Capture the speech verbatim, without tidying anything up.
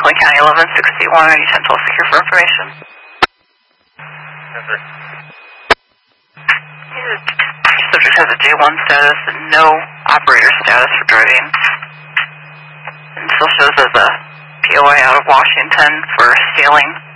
Franklin County eleven sixty-one. Are you ten twelve secure for information? Yes, sir. Subject has a J one status and no operator status for driving. And still shows as a P O I out of Washington for stealing.